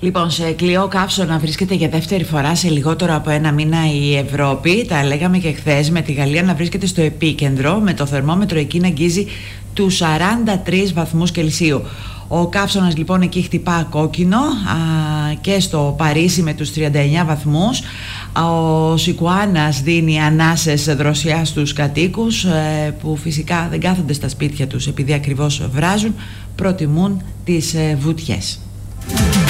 Λοιπόν, σε κλειό καύσωνα βρίσκεται για δεύτερη φορά σε λιγότερο από ένα μήνα η Ευρώπη. Τα λέγαμε και χθες, με τη Γαλλία να βρίσκεται στο επίκεντρο, με το θερμόμετρο εκεί να αγγίζει τους 43 βαθμούς Κελσίου. Ο καύσωνας λοιπόν εκεί χτυπά κόκκινο, και στο Παρίσι με τους 39 βαθμούς. Ο Σικουάνας δίνει ανάσες δροσιά στους κατοίκους, που φυσικά δεν κάθονται στα σπίτια τους επειδή ακριβώς βράζουν, προτιμούν τις βουτιές.